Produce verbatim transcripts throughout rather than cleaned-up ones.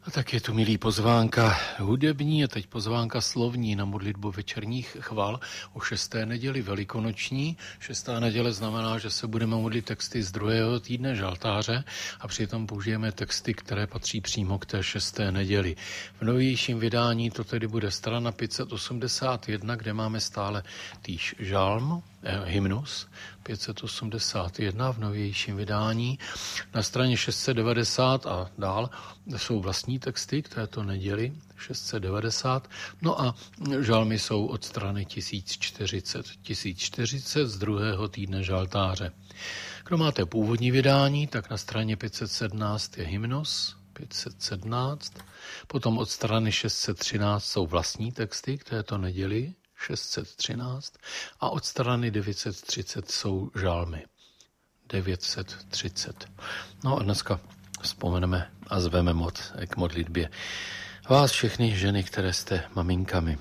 A tak je tu, milý, pozvánka hudební a teď pozvánka slovní na modlitbu večerních chval o šesté neděli velikonoční. Šestá neděle znamená, že se budeme modlit texty z druhého týdne žaltáře a přitom použijeme texty, které patří přímo k té šesté neděli. V novějším vydání to tedy bude strana pět set osmdesát jedna, kde máme stále týž žalm, eh, hymnus pět set osmdesát jedna v novějším vydání. Na straně šest set devadesát a dál jsou vlastní texty k této neděli, šest set devadesát, no a žalmy jsou od strany tisíc čtyřicet. tisíc čtyřicet z druhého týdne žaltáře. Kdo máte původní vydání, tak na straně pět set sedmnáct je hymnus, pět set sedmnáct, potom od strany šest set třináct jsou vlastní texty k této neděli, šest set třináct, a od strany devět set třicet jsou žalmy, devět set třicet. No a dneska vzpomeneme a zveme moc k modlitbě vás všechny ženy, které jste maminkami.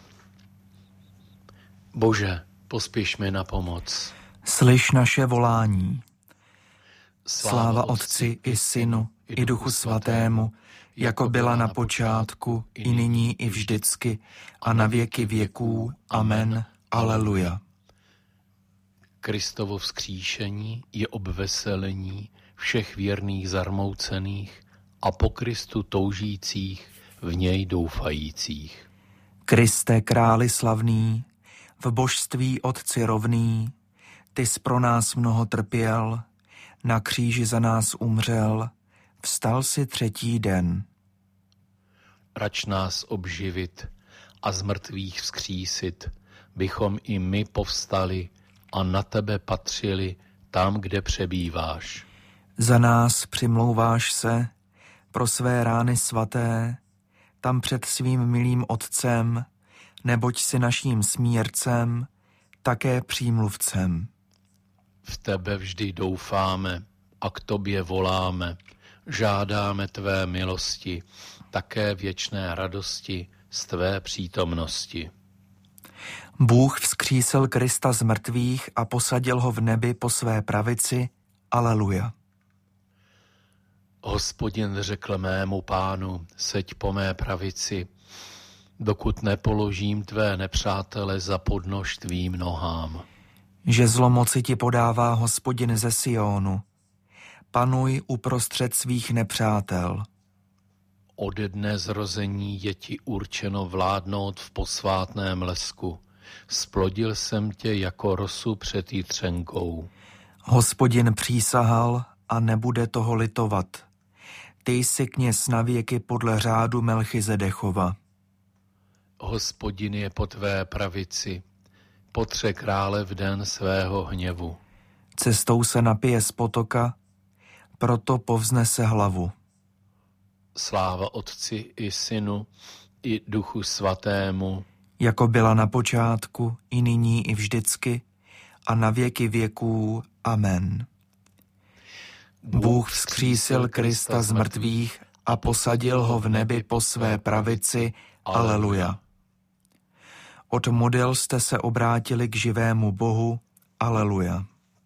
Bože, pospěš mi na pomoc. Slyš naše volání. Sláva, Sláva Otci i Synu i Duchu Svatému, jako byla na počátku, i nyní, i vždycky, a na věky věků. Amen. Aleluja. Kristovo vzkříšení je obveselení všech věrných zarmoucených a po Kristu toužících, v něj doufajících. Kriste, králi slavný, v božství Otci rovný, ty jsi pro nás mnoho trpěl, na kříži za nás umřel, vstal si třetí den. Rač nás obživit a z mrtvých vzkřísit, bychom i my povstali a na tebe patřili tam, kde přebýváš. Za nás přimlouváš se, pro své rány svaté, tam před svým milým Otcem, neboť si naším smírcem, také přímluvcem. V tebe vždy doufáme a k tobě voláme, žádáme tvé milosti, také věčné radosti z tvé přítomnosti. Bůh vzkřísil Krista z mrtvých a posadil ho v nebi po své pravici. Aleluja. Hospodin řekl mému pánu, seď po mé pravici, dokud nepoložím tvé nepřátele za podnož tvým nohám. Žezlo moci ti podává Hospodin ze Sionu. Panuj uprostřed svých nepřátel. Ode dne zrození je ti určeno vládnout v posvátném lesku. Splodil jsem tě jako rosu před jitřenkou. Hospodin přísahal a nebude toho litovat. Ty jsi kněz na věky podle řádu Melchizedechova. Hospodin je po tvé pravici, potře krále v den svého hněvu. Cestou se napije z potoka, proto povznese hlavu. Sláva Otci i Synu i Duchu Svatému, jako byla na počátku, i nyní, i vždycky, a na věky věků. Amen. Bůh vzkřísil Krista z mrtvých a posadil ho v nebi po své pravici. Aleluja. Od model jste se obrátili k živému Bohu. Aleluja.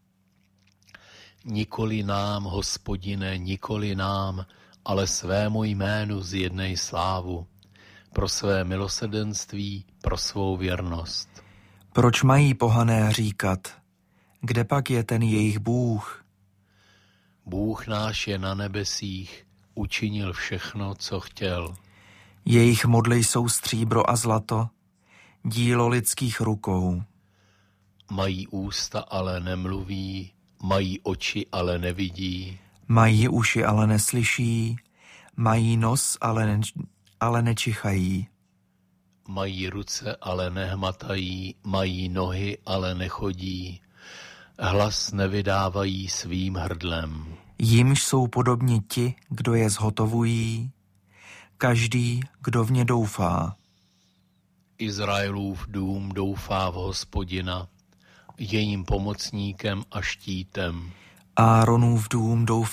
Nikoli nám, Hospodine, nikoli nám, ale svému jménu zjednej slávu, pro své milosrdenství, pro svou věrnost. Proč mají pohané říkat, kde pak je ten jejich Bůh? Bůh náš je na nebesích, učinil všechno, co chtěl. Jejich modly jsou stříbro a zlato, dílo lidských rukou. Mají ústa, ale nemluví, mají oči, ale nevidí. Mají uši, ale neslyší, mají nos, ale, ne, ale nečichají. Mají ruce, ale nehmatají, mají nohy, ale nechodí. Hlas nevydávají svým hrdlem. Jimž jsou podobni ti, kdo je zhotovují, každý, kdo v ně doufá. Izraelův dům doufá v Hospodina, je jim pomocníkem a štítem. Áronův dům doufá